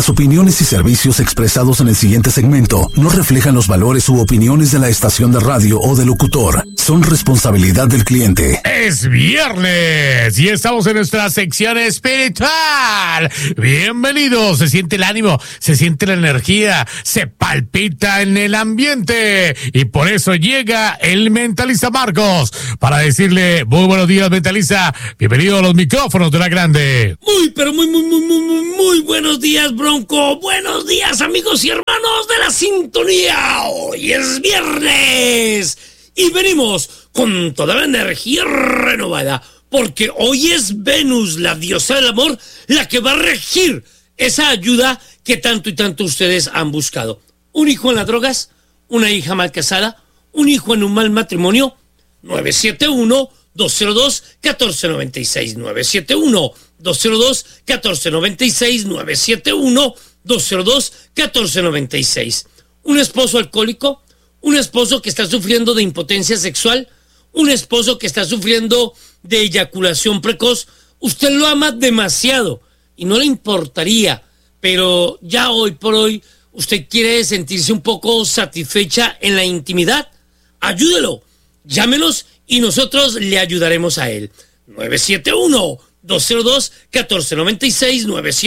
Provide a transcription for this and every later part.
Las opiniones y servicios expresados en el siguiente segmento no reflejan los valores u opiniones de la estación de radio o del locutor. Son responsabilidad del cliente. Es viernes y estamos en nuestra sección espiritual. Bienvenidos. Se siente el ánimo, se siente la energía, se palpita en el ambiente. Y por eso llega el mentalista Marcos para decirle muy buenos días, mentalista. Bienvenido a los micrófonos de La Grande. Muy buenos días, Bronco. Buenos días, amigos y hermanos de la sintonía. Hoy es viernes y venimos con toda la energía renovada, porque hoy es Venus, la diosa del amor, la que va a regir esa ayuda que tanto y tanto ustedes han buscado. Un hijo en las drogas, una hija mal casada, un hijo en un mal matrimonio. 971-202-1496, 971-202-1496, 971-202-1496. Un esposo alcohólico, un esposo que está sufriendo de impotencia sexual, un esposo que está sufriendo de eyaculación precoz. Usted lo ama demasiado y no le importaría, pero ya hoy por hoy usted quiere sentirse un poco satisfecha en la intimidad. Ayúdelo, llámenos y nosotros le ayudaremos a él. 971-202-1496,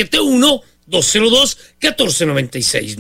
971-202-1496,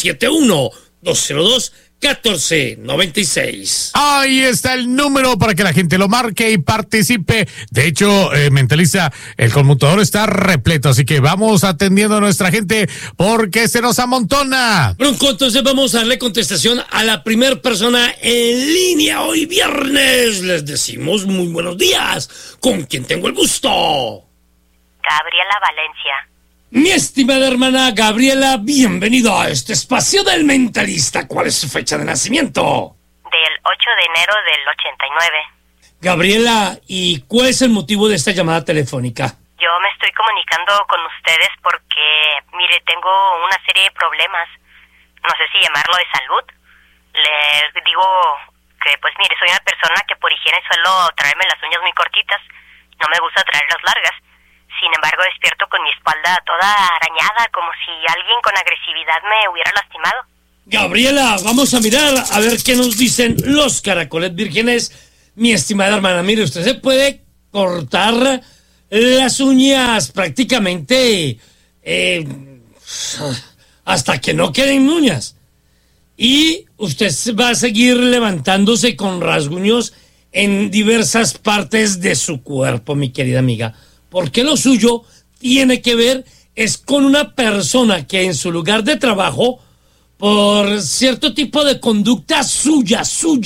971-202-1496. Ahí está el número para que la gente lo marque y participe. De hecho, mentaliza, el conmutador está repleto, así que vamos atendiendo a nuestra gente porque se nos amontona. Bronco, entonces vamos a darle contestación a la primera persona en línea. Hoy viernes les decimos muy buenos días. ¿Con quién tengo el gusto? Gabriela Valencia. Mi estimada hermana Gabriela, bienvenido a este espacio del mentalista. ¿Cuál es su fecha de nacimiento? Del 8 de enero del 89. Gabriela, ¿y cuál es el motivo de esta llamada telefónica? Yo me estoy comunicando con ustedes porque, mire, tengo una serie de problemas. No sé si llamarlo de salud. Les digo que, pues mire, soy una persona que por higiene suelo traerme las uñas muy cortitas. No me gusta traerlas largas. Sin embargo, despierto con mi espalda toda arañada, como si alguien con agresividad me hubiera lastimado. Gabriela, vamos a mirar a ver qué nos dicen los caracoles vírgenes. Mi estimada hermana, mire, usted se puede cortar las uñas prácticamente hasta que no queden uñas. Y usted va a seguir levantándose con rasguños en diversas partes de su cuerpo, mi querida amiga. Porque lo suyo tiene que ver es con una persona que en su lugar de trabajo, por cierto tipo de conducta suya,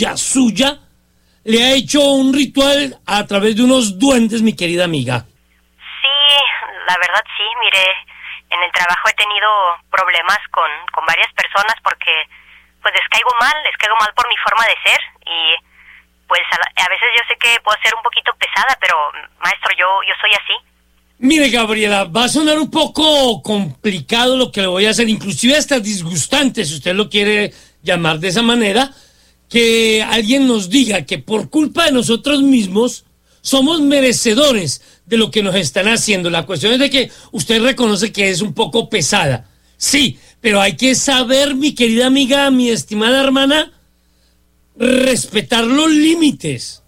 le ha hecho un ritual a través de unos duendes, mi querida amiga. Sí, la verdad sí, mire, en el trabajo he tenido problemas con varias personas porque pues les caigo mal por mi forma de ser y pues a veces yo sé que puedo ser un poquito pesada, pero maestro, yo soy así. Mire, Gabriela, va a sonar un poco complicado lo que le voy a hacer, inclusive hasta disgustante, si usted lo quiere llamar de esa manera, que alguien nos diga que por culpa de nosotros mismos somos merecedores de lo que nos están haciendo. La cuestión es de que usted reconoce que es un poco pesada. Sí, pero hay que saber, mi querida amiga, mi estimada hermana, respetar los límites,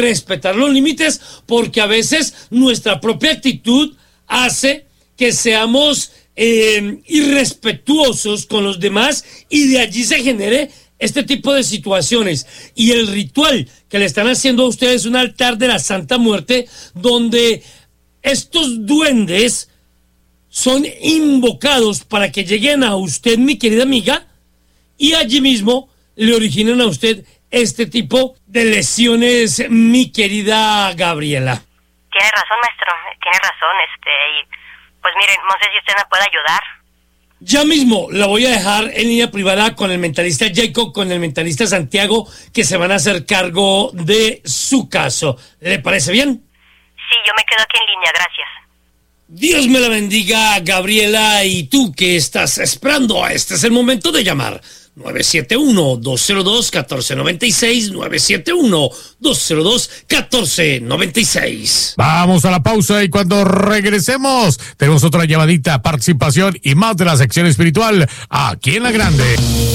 porque a veces nuestra propia actitud hace que seamos irrespetuosos con los demás y de allí se genere este tipo de situaciones. Y el ritual que le están haciendo a ustedes es un altar de la Santa Muerte donde estos duendes son invocados para que lleguen a usted, mi querida amiga, y allí mismo le originan a usted este tipo de lesiones, mi querida Gabriela. Tiene razón, maestro, tiene razón, y pues miren, no sé si usted me puede ayudar. Ya mismo la voy a dejar en línea privada con el mentalista Jacob, con el mentalista Santiago, que se van a hacer cargo de su caso. ¿Le parece bien? Sí, yo me quedo aquí en línea, gracias. Dios me la bendiga, Gabriela, y tú que estás esperando, este es el momento de llamar. 971-202-1496, 971-202-1496. Vamos a la pausa y cuando regresemos tenemos otra llamadita, participación y más de la sección espiritual aquí en La Grande.